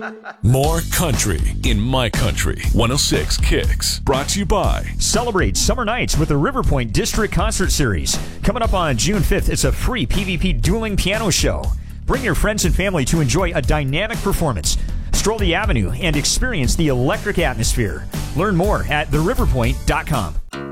More country in my country. 106 Kicks. Brought to you by. Celebrate summer nights with the River Point District Concert Series. Coming up on June 5th, it's a free PvP dueling piano show. Bring your friends and family to enjoy a dynamic performance. Stroll the avenue and experience the electric atmosphere. Learn more at theriverpoint.com.